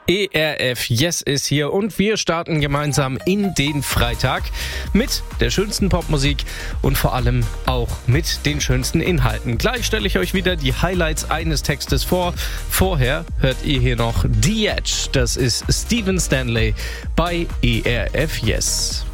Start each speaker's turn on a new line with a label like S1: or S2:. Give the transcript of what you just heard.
S1: ERF Yes ist hier und wir starten gemeinsam in den Freitag mit der schönsten Popmusik und vor allem auch mit den schönsten Inhalten. Gleich stelle ich euch wieder die Highlights eines Textes vor. Vorher hört ihr hier noch The Edge. Das ist Stephen Stanley bei ERF Yes.